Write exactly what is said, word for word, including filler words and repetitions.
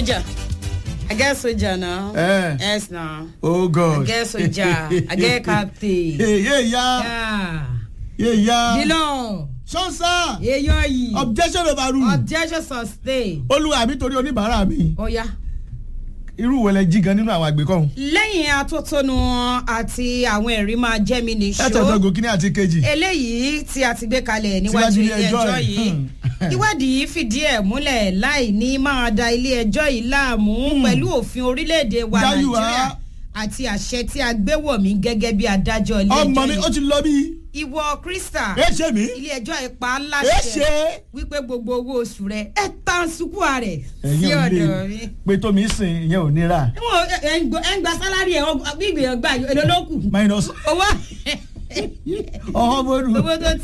Soldier. I get soldier now. Eh. Yes now. Oh God. I get soldier. I get captain. Hey, yeah, yeah. Yeah. Yeah, yeah. Dilo. Sọ́nsá. Èèyàn yìí. Objection overruled. Objection sustained. Olúwa mi torí oníbàárà mi. Ó yá. Irú wẹ̀lẹ̀ jí gan nínú àwọn àgbékọ́. Lẹ́yìn atótónu àti àwọn ẹ̀rí máa jẹ́ mi ní ṣó. Ẹ tọ̀dọ̀ gòkínní àti kejì. Eléyìí tí a ti gbé kalẹ̀ níwájú ilé ẹjọ́ yìí. Ìwádìí fìdí ẹ̀ múlẹ̀ láì ní máa da ilé ẹjọ́ yìí láàmú pẹ̀lú òfin orílẹ̀-èdè wa Nàìjíríà àti àṣẹ tí a gbé wọ̀ mí gẹ́gẹ́ bí adájọ́ ilé ẹjọ́ yìí. Ọmọ mi ó ti lọ bí. Ìwọ Krista. Ẹ ṣe mí. Ilé ẹjọ́ ẹ̀ pa Ẹ láṣẹ ṣe. wípé gbogbo owó oṣù rẹ̀ ẹ̀ tán sukúà rẹ̀ sí Ẹ̀yin ò ọ̀dọ̀ mi. lè pé tó mi sìn ìyẹn ò nira. Ẹ ń gba sálárì ẹ̀ gbígbìyànjú gbà èlò ló kù. Minus. Owó Ọ̀hún bọ́dù. owó tó